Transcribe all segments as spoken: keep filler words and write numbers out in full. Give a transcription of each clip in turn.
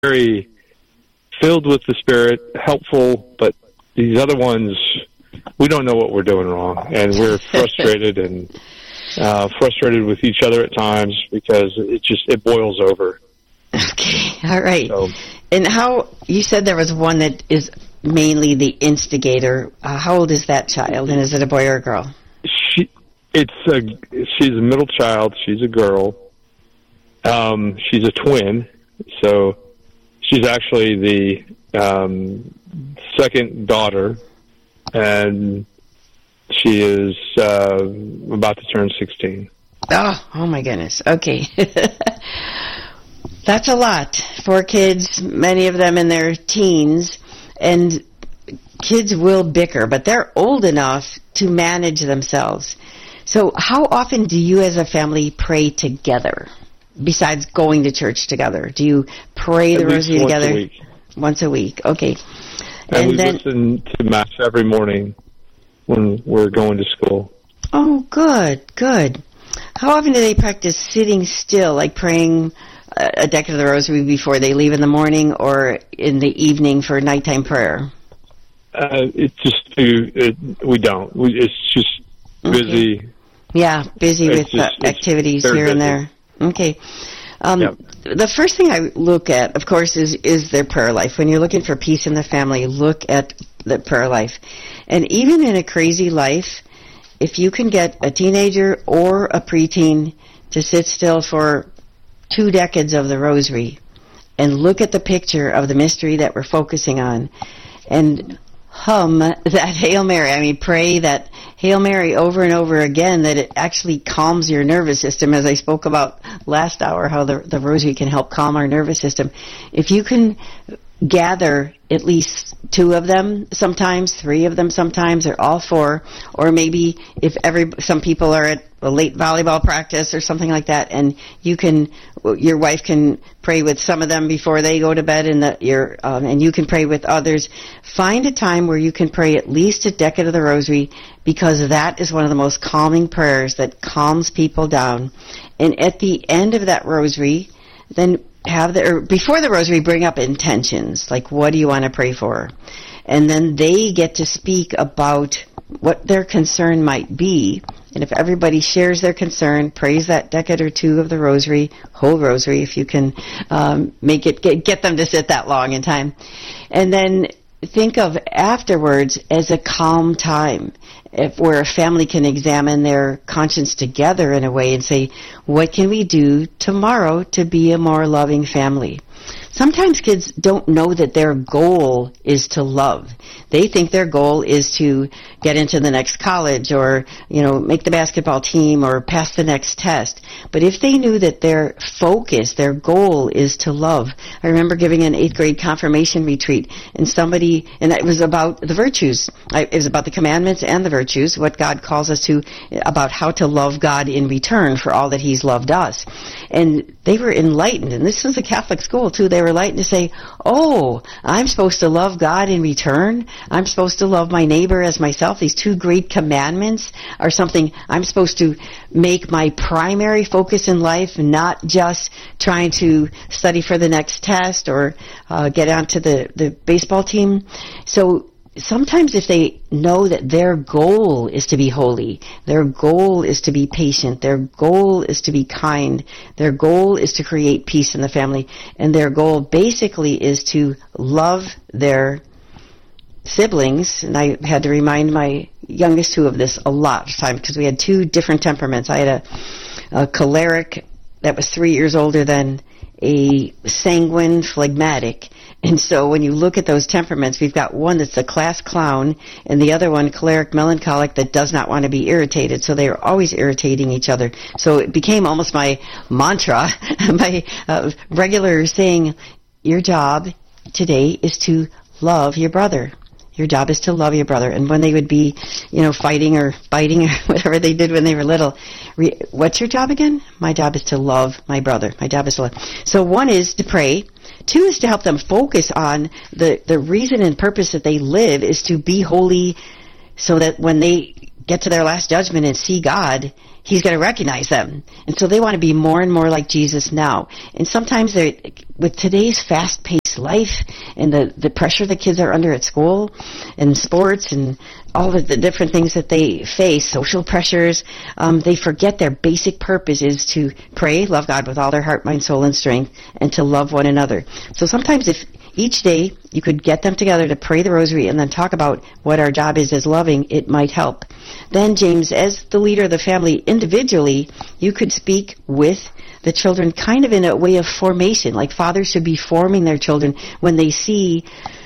very filled with the Spirit, helpful, but these other ones, we don't know what we're doing wrong, and we're frustrated and uh, frustrated with each other at times because it just it boils over. Okay, all right. So, and how you said there was one that is mainly the instigator. Uh, how old is that child, and is it a boy or a girl? She, it's a she's a middle child. She's a girl. Um, she's a twin, so she's actually the um, second daughter, and she is uh, about to turn sixteen. Oh, oh my goodness. Okay. That's a lot. Four kids, many of them in their teens, and kids will bicker, but they're old enough to manage themselves. So how often do you as a family pray together, besides going to church together? Do you pray the rosary together? Once a week. Once a week, okay. And, and we then, listen to Mass every morning when we're going to school. Oh, good, good. How often do they practice sitting still, like praying a decade of the rosary before they leave in the morning or in the evening for nighttime prayer? Uh, it's just too, it, we don't. We, it's just busy. Okay. Yeah, busy it's with just, uh, activities here busy. and there. Okay. Um, yep. The first thing I look at, of course, is, is their prayer life. When you're looking for peace in the family, look at the prayer life. And even in a crazy life, if you can get a teenager or a preteen to sit still for two decades of the rosary and look at the picture of the mystery that we're focusing on and hum that Hail Mary, I mean pray that Hail Mary over and over again, that it actually calms your nervous system, as I spoke about last hour, how the, the rosary can help calm our nervous system. If you can gather at least two of them sometimes, three of them sometimes, or all four, or maybe if every some people are at a late volleyball practice or something like that, and you can, your wife can pray with some of them before they go to bed, and the, your um, and you can pray with others. Find a time where you can pray at least a decade of the rosary, because that is one of the most calming prayers that calms people down. And at the end of that rosary, then have the, or before the rosary, bring up intentions, like what do you want to pray for? And then they get to speak about what their concern might be. And if everybody shares their concern, prays that decade or two of the rosary, whole rosary, if you can um, make it, get, get them to sit that long in time. And then think of afterwards as a calm time, if, where a family can examine their conscience together in a way and say, what can we do tomorrow to be a more loving family? Sometimes kids don't know that their goal is to love. They think their goal is to get into the next college or, you know, make the basketball team or pass the next test. But if they knew that their focus, their goal is to love. I remember giving an eighth grade confirmation retreat, and somebody, and it was about the virtues. It was about the commandments and the virtues, what God calls us to, about how to love God in return for all that He's loved us. And they were enlightened, and this was a Catholic school too. They were enlightened to say, oh, I'm supposed to love God in return. I'm supposed to love my neighbor as myself. These two great commandments are something I'm supposed to make my primary focus in life, not just trying to study for the next test or uh, get onto the, the baseball team. So sometimes if they know that their goal is to be holy, their goal is to be patient, their goal is to be kind, their goal is to create peace in the family, and their goal basically is to love their siblings, and I had to remind my youngest two of this a lot of time because we had two different temperaments. I had a, a choleric that was three years older than a sanguine phlegmatic. And so when you look at those temperaments, we've got one that's a class clown and the other one choleric melancholic that does not want to be irritated. So they are always irritating each other. So it became almost my mantra, my uh, regular saying, your job today is to love your brother. Your job is to love your brother. And when they would be, you know, fighting or biting or whatever they did when they were little, re- what's your job again? My job is to love my brother. My job is to love. So one is to pray. Two is to help them focus on the, the reason and purpose that they live is to be holy, so that when they get to their last judgment and see God, He's going to recognize them. And so they want to be more and more like Jesus now. And sometimes they're, with today's fast-paced life and the, the pressure the kids are under at school and sports and all of the different things that they face, social pressures, um, they forget their basic purpose is to pray, love God with all their heart, mind, soul, and strength, and to love one another. So sometimes if each day you could get them together to pray the rosary and then talk about what our job is as loving, it might help. Then, James, as the leader of the family, individually, you could speak with the children kind of in a way of formation, like fathers should be forming their children when they see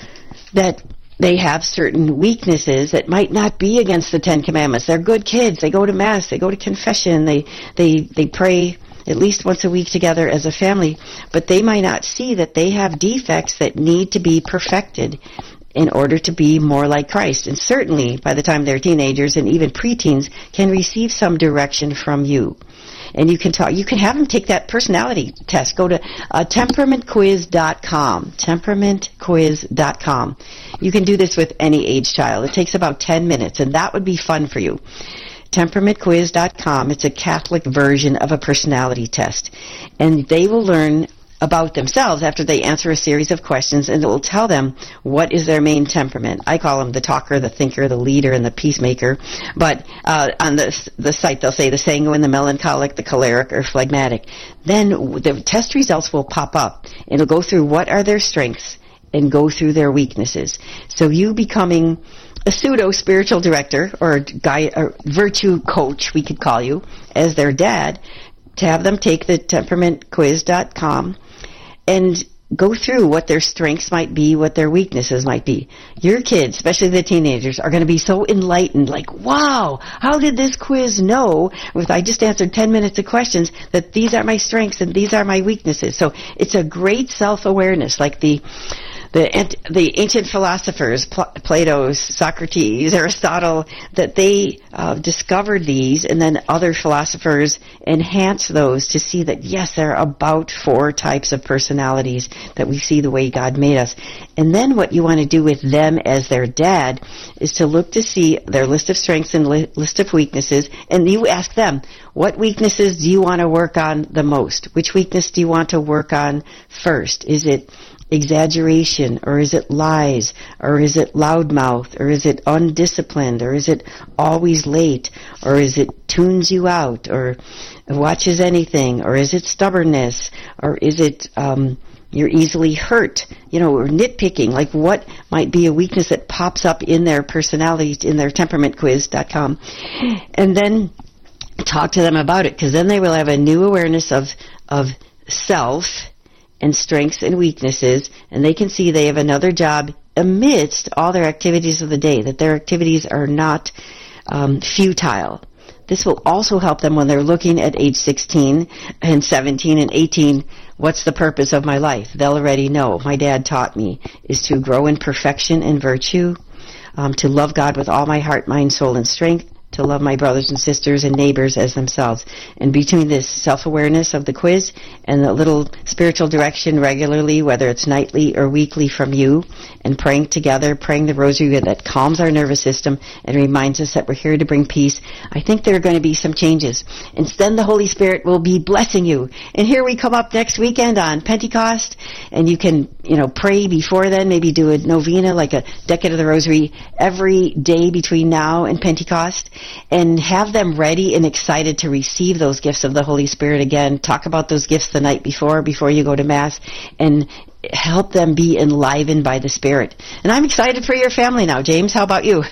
that they have certain weaknesses that might not be against the Ten Commandments. They're good kids. They go to Mass. They go to confession. They, they, they pray at least once a week together as a family, but they might not see that they have defects that need to be perfected in order to be more like Christ. And certainly, by the time they're teenagers and even preteens, can receive some direction from you. And you can talk, you can have them take that personality test. Go to uh, temperament quiz dot com, temperament quiz dot com. You can do this with any age child. It takes about ten minutes, and that would be fun for you. temperament quiz dot com. It's a Catholic version of a personality test. And they will learn about themselves after they answer a series of questions, and it will tell them what is their main temperament. I call them the talker, the thinker, the leader, and the peacemaker. But uh, on the, the site, they'll say the sanguine, the melancholic, the choleric, or phlegmatic. Then the test results will pop up. It'll go through what are their strengths and go through their weaknesses. So you becoming a pseudo-spiritual director or guy, or virtue coach, we could call you, as their dad, to have them take the temperament quiz dot com and go through what their strengths might be, what their weaknesses might be. Your kids, especially the teenagers, are going to be so enlightened, like, wow, how did this quiz know, with I just answered ten minutes of questions, that these are my strengths and these are my weaknesses. So it's a great self-awareness, like the The, the ancient philosophers, Plato, Socrates, Aristotle, that they uh, discovered these, and then other philosophers enhanced those to see that, yes, there are about four types of personalities that we see the way God made us. And then what you want to do with them as their dad is to look to see their list of strengths and li- list of weaknesses, and you ask them, what weaknesses do you want to work on the most? Which weakness do you want to work on first? Is it exaggeration, or is it lies, or is it loudmouth, or is it undisciplined, or is it always late, or is it tunes you out, or watches anything, or is it stubbornness, or is it um, you're easily hurt, you know, or nitpicking? Like, what might be a weakness that pops up in their personality, in their temperament quiz dot com, and then talk to them about it, because then they will have a new awareness of of self and strengths and weaknesses, and they can see they have another job amidst all their activities of the day, that their activities are not um, futile. This will also help them when they're looking at age sixteen and seventeen and eighteen, what's the purpose of my life? They'll already know. My dad taught me is to grow in perfection and virtue, um, to love God with all my heart, mind, soul, and strength, to love my brothers and sisters and neighbors as themselves. And between this self-awareness of the quiz and the little spiritual direction regularly, whether it's nightly or weekly from you, and praying together, praying the rosary that calms our nervous system and reminds us that we're here to bring peace, I think there are going to be some changes. And then the Holy Spirit will be blessing you. And here we come up next weekend on Pentecost, and you can, you know, pray before then, maybe do a novena, like a decade of the rosary, every day between now and Pentecost, and have them ready and excited to receive those gifts of the Holy Spirit again. Talk about those gifts the night before, before you go to Mass, and help them be enlivened by the Spirit. And I'm excited for your family now. James, how about you?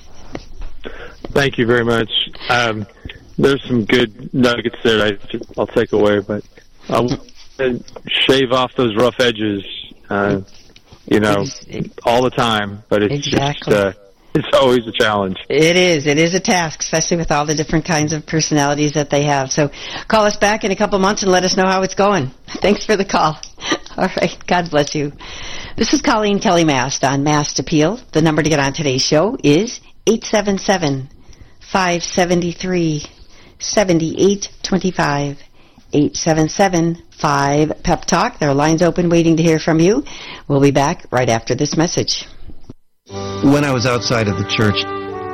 Thank you very much. Um, there's some good nuggets there I, I'll take away, but I'll shave off those rough edges, uh, you know, all the time. But it's exactly. just... Uh, It's always a challenge. It is. It is a task, especially with all the different kinds of personalities that they have. So call us back in a couple months and let us know how it's going. Thanks for the call. All right. God bless you. This is Colleen Kelly Mast on Mast Appeal. The number to get on today's show is eight seven seven, five seven three, seven eight two five. eight seven seven, five, P E P Talk. There are lines open waiting to hear from you. We'll be back right after this message. When I was outside of the church,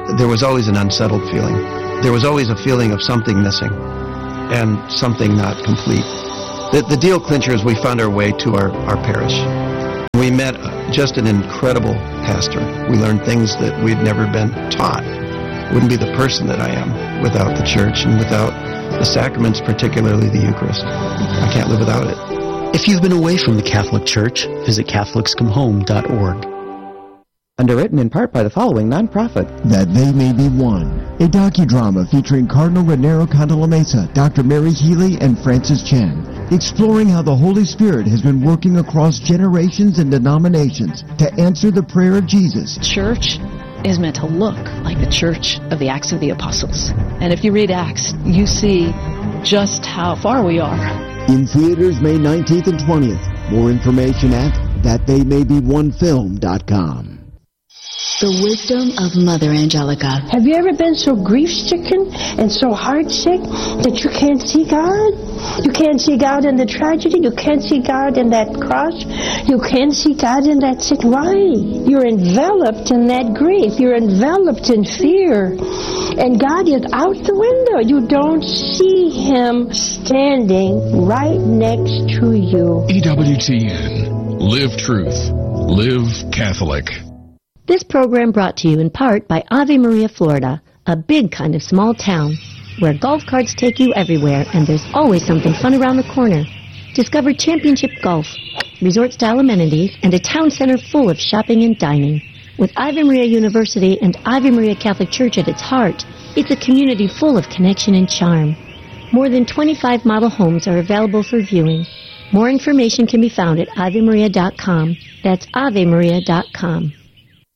there was always an unsettled feeling. There was always a feeling of something missing and something not complete. The, the deal clincher is we found our way to our, our parish. We met just an incredible pastor. We learned things that we'd never been taught. Wouldn't be the person that I am without the church and without the sacraments, particularly the Eucharist. I can't live without it. If you've been away from the Catholic Church, visit Catholics Come Home dot org. Underwritten in part by the following nonprofit. That They May Be One, a docudrama featuring Cardinal Raniero Cantalamessa, Doctor Mary Healy, and Francis Chan, exploring how the Holy Spirit has been working across generations and denominations to answer the prayer of Jesus. Church is meant to look like the church of the Acts of the Apostles. And if you read Acts, you see just how far we are. In theaters May nineteenth and twentieth. More information at that they may be one film dot com. The wisdom of Mother Angelica. Have you ever been so grief-stricken and so heart-sick that you can't see God? You can't see God in the tragedy. You can't see God in that cross. You can't see God in that sick. Why? You're enveloped in that grief. You're enveloped in fear. And God is out the window. You don't see Him standing right next to you. E W T N. Live truth. Live Catholic. This program brought to you in part by Ave Maria, Florida, a big kind of small town where golf carts take you everywhere and there's always something fun around the corner. Discover championship golf, resort-style amenities, and a town center full of shopping and dining. With Ave Maria University and Ave Maria Catholic Church at its heart, it's a community full of connection and charm. More than twenty-five model homes are available for viewing. More information can be found at ave maria dot com. That's ave maria dot com.